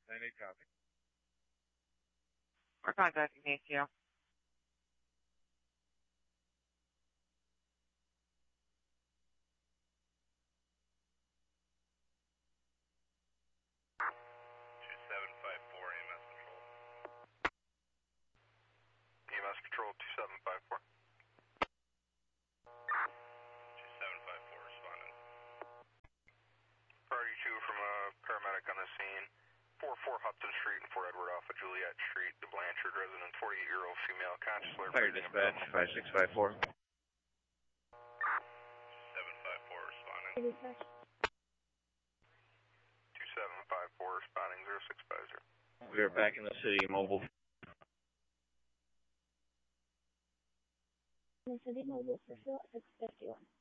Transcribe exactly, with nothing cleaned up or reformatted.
nine eight copy. We're contacting the A C O. two seven five four E M S Patrol. E M S Patrol two seven five four. two seven five four responding. Priority two from a paramedic on the scene. four four Hudson Street and four Edward off of Juliet Street. The Blanchard resident, forty-eight-year-old female, conscious. Fire dispatch, five six five four. seven five four responding. Dispatch. two seven five four responding, zero six five zero. We are back in the city, mobile. In the city mobile for Phil six fifty-one.